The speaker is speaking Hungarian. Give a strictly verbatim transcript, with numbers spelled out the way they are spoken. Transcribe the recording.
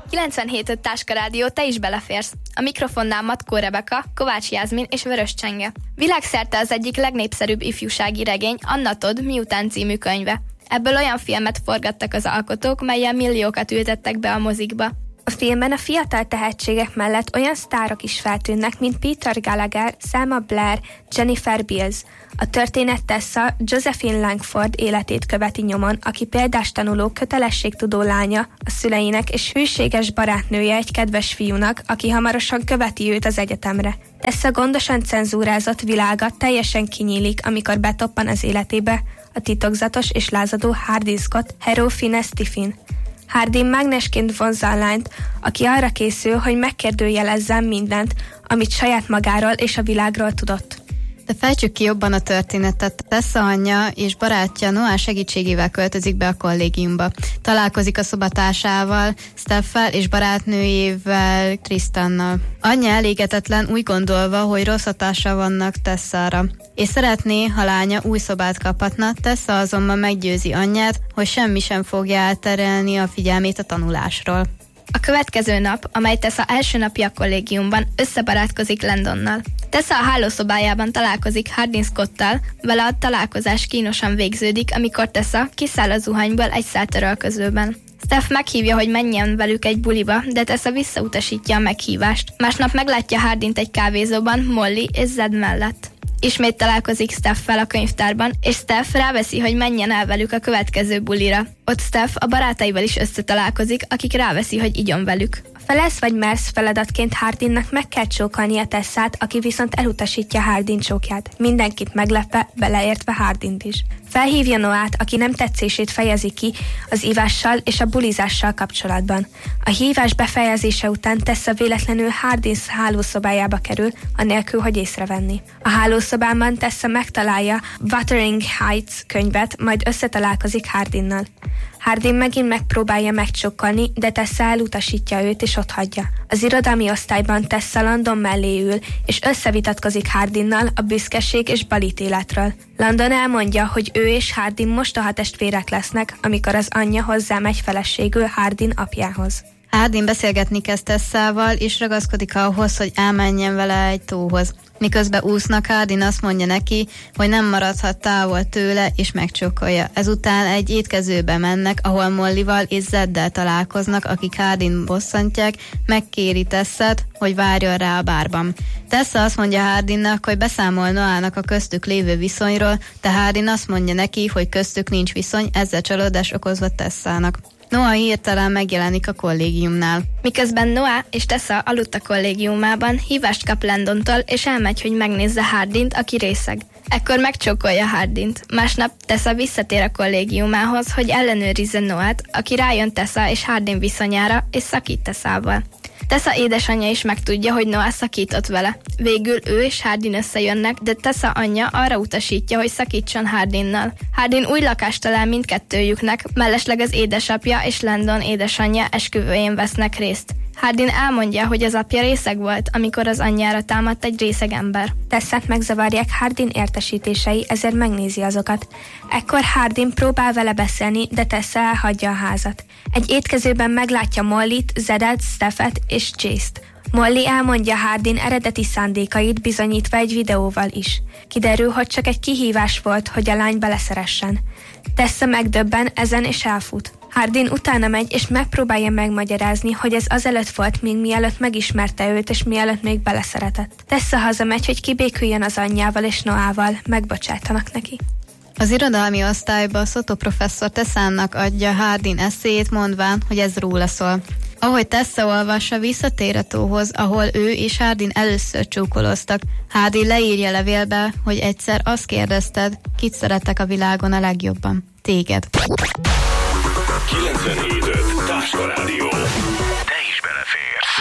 kilencvenhét öt Táska Rádió, te is beleférsz. A mikrofonnál Matkó Rebeka, Kovács Jászmin és Vörös Csenge. Világszerte az egyik legnépszerűbb ifjúsági regény, Anna Todd miután című könyve. Ebből olyan filmet forgattak az alkotók, mellyel milliókat ültettek be a mozikba. A filmben a fiatal tehetségek mellett olyan sztárok is feltűnnek, mint Peter Gallagher, Selma Blair, Jennifer Beals. A történet Tessa Josephine Langford életét követi nyomon, aki példástanuló, kötelességtudó lánya a szüleinek és hűséges barátnője egy kedves fiúnak, aki hamarosan követi őt az egyetemre. Tessa gondosan cenzúrázott világa teljesen kinyílik, amikor betoppan az életébe a titokzatos és lázadó Hardin Scott, Hero Phineas Tiffin. Hardin mágnesként vonzza a lányt, aki arra készül, hogy megkérdőjelezzen mindent, amit saját magáról és a világról tudott. De fejtsük ki jobban a történetet. Tessa anyja és barátja Noah segítségével költözik be a kollégiumba. Találkozik a szobatársával, Steph-fel és barátnőjével, Tristannal. Anyja elégetetlen, úgy gondolva, hogy rossz hatással vannak Tessára, és szeretné, ha lánya új szobát kaphatna. Tessa azonban meggyőzi anyját, hogy semmi sem fogja elterelni a figyelmét a tanulásról. A következő nap, amely Tessa első napja a kollégiumban, összebarátkozik Landonnal. Tessa a hálószobájában találkozik Hardin Scottal, vele a találkozás kínosan végződik, amikor Tessa kiszáll a zuhanyból egy száltörölközőben. Steph meghívja, hogy menjen velük egy buliba, de Tessa visszautasítja a meghívást. Másnap meglátja Hardint egy kávézóban, Molly és Zed mellett. Ismét találkozik Steph-fel a könyvtárban, és Steph ráveszi, hogy menjen el velük a következő bulira. Ott Steph a barátaival is összetalálkozik, akik ráveszi, hogy igyon velük. Felesz vagy mersz feladatként Hardinnak meg kell csókolnia Tessát, aki viszont elutasítja Hardin csókját. Mindenkit meglepve, beleértve Hardint is. Felhívja Noát, aki nem tetszését fejezi ki az ivással és a bulizással kapcsolatban. A hívás befejezése után Tessa véletlenül Hardin hálószobájába kerül, anélkül, hogy észrevenni. A hálószobában Tessa megtalálja Wuthering Heights könyvet, majd összetalálkozik Hardinnal. Hardin megint megpróbálja megcsokkolni, de Tessa elutasítja őt és otthagyja. Az irodalmi osztályban Tessa Landon mellé ül, és összevitatkozik Hardinnal a büszkeség és balit életről. Landon elmondja, hogy ő és Hardin mostoha testvérek lesznek, amikor az anyja hozzámegy feleségül Hardin apjához. Hardin beszélgetni kezd Tessával, és ragaszkodik ahhoz, hogy elmenjen vele egy tóhoz. Miközben úsznak, Hardin azt mondja neki, hogy nem maradhat távol tőle, és megcsókolja. Ezután egy étkezőbe mennek, ahol Mollyval és Zeddel találkoznak, akik Hardin bosszantják, megkéri Tessát, hogy várjon rá a bárban. Tessa azt mondja Hardinnak, hogy beszámol Noának a köztük lévő viszonyról, de Hardin azt mondja neki, hogy köztük nincs viszony, ezzel csalódás okozva Tessának. Noah hirtelen megjelenik a kollégiumnál. Miközben Noah és Tessa aludt a kollégiumában, hívást kap Landontól, és elmegy, hogy megnézze Hardint, aki részeg. Ekkor megcsókolja Hardint. Másnap Tessa visszatér a kollégiumához, hogy ellenőrizze Noát, aki rájön Tessa és Hardin viszonyára, és szakít Tessával. Tessa édesanyja is megtudja, hogy Noah szakított vele. Végül ő és Hardin összejönnek, de Tessa anyja arra utasítja, hogy szakítson Hardinnal. Hardin új lakást talál mindkettőjüknek, mellesleg az édesapja és Landon édesanyja esküvőjén vesznek részt. Hardin elmondja, hogy az apja részeg volt, amikor az anyjára támadt egy részeg ember. Tessát megzavarják Hardin értesítései, ezért megnézi azokat. Ekkor Hardin próbál vele beszélni, de Tessa elhagyja a házat. Egy étkezőben meglátja Mollyt, Zedet, Stephet és Chase-t. Molly elmondja Hardin eredeti szándékait, bizonyítva egy videóval is. Kiderül, hogy csak egy kihívás volt, hogy a lány beleszeressen. Tessa megdöbben ezen és elfut. Hardin utána megy, és megpróbálja megmagyarázni, hogy ez azelőtt volt, még mielőtt megismerte őt, és mielőtt még beleszeretett. Tessa hazamegy, hogy kibéküljön az anyjával és Noával, megbocsátanak neki. Az irodalmi osztályba Soto professzor Tessának adja Hardin eszéjét, mondván, hogy ez róla szól. Ahogy Tessa olvassa, visszatér a tóhoz, ahol ő és Hardin először csókoloztak. Hardin leírja levélbe, hogy egyszer azt kérdezted, kit szeretek a világon a legjobban. Téged. kilencvenhét öt Táska Rádió.